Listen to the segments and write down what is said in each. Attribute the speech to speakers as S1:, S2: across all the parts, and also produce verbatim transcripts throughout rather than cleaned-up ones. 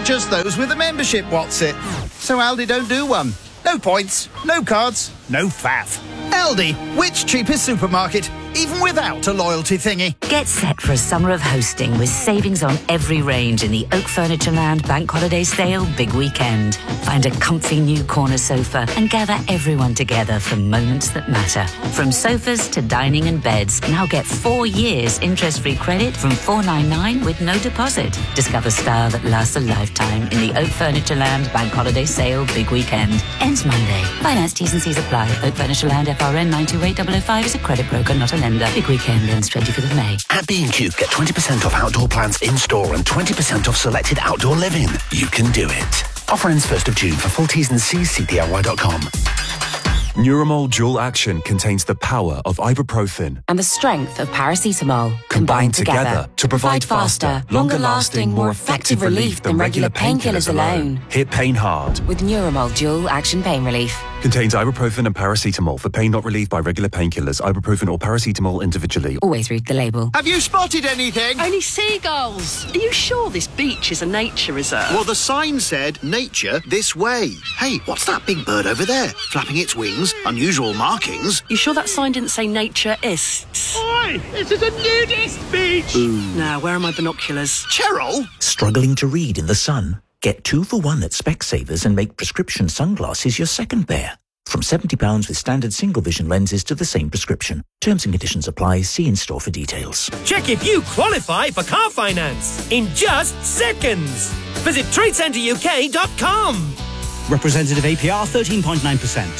S1: Not just those with a membership, what's it? So Aldi don't do one. No points, no cards, no faff. Aldi, which cheapest supermarket, even without a loyalty thingy.
S2: Get set for a summer of hosting with savings on every range in the Oak Furnitureland Bank Holiday Sale Big Weekend. Find a comfy new corner sofa and gather everyone together for moments that matter. From sofas to dining and beds, now get four years interest-free credit from four ninety-nine with no deposit. Discover style that lasts a lifetime in the Oak Furnitureland Bank Holiday Sale Big Weekend. Ends Monday. Finance T's and C's apply. Oak Furnitureland F R N nine two eight zero zero five is a credit broker, not a lender. Big Weekend ends twenty-fifth of May.
S3: At B and Q, get twenty percent off outdoor plants in-store and twenty percent off selected outdoor living. You can do it. Offer ends first of June. For full T's and C's, see D I Y dot com.
S4: Neuramol Dual Action contains the power of ibuprofen
S2: And the strength of paracetamol
S4: combined
S2: combined
S4: together,
S2: together
S4: to provide faster, longer-lasting, more effective relief than regular painkillers alone. Hit pain hard.
S2: With Neuramol Dual Action Pain Relief.
S4: Contains ibuprofen and paracetamol for pain not relieved by regular painkillers. Ibuprofen or paracetamol individually.
S2: Always read the label.
S1: Have you spotted anything?
S5: Only seagulls. Are you sure this beach is a nature reserve?
S1: Well, the sign said, nature this way. Hey, what's that big bird over there? Flapping its wings, unusual markings.
S5: You sure that sign didn't say naturists?
S6: Oi, this is a nudist beach.
S5: Now, where are my binoculars?
S1: Cheryl?
S7: Struggling to read in the sun? Get two for one at Specsavers and make prescription sunglasses your second pair. From seventy pounds with standard single vision lenses to the same prescription. Terms and conditions apply. See in-store for details.
S6: Check if you qualify for car finance in just seconds. Visit trade centre U K dot com.
S8: Representative A P R thirteen point nine percent.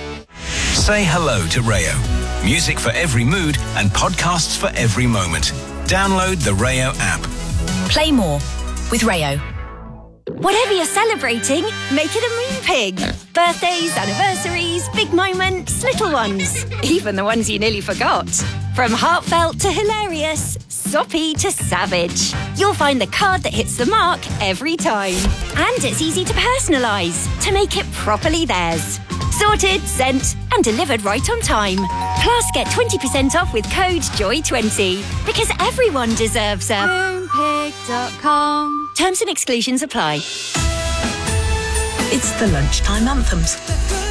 S9: Say hello to Rayo. Music for every mood and podcasts for every moment. Download the Rayo app.
S10: Play more with Rayo. Whatever you're celebrating, make it a moon pig. Birthdays, anniversaries, big moments, little ones. Even the ones you nearly forgot. From heartfelt to hilarious, soppy to savage. You'll find the card that hits the mark every time. And it's easy to personalise to make it properly theirs. Sorted, sent and delivered right on time. Plus get twenty percent off with code joy twenty. Because everyone deserves a moon pig dot com. Terms and exclusions apply.
S11: It's the lunchtime anthems.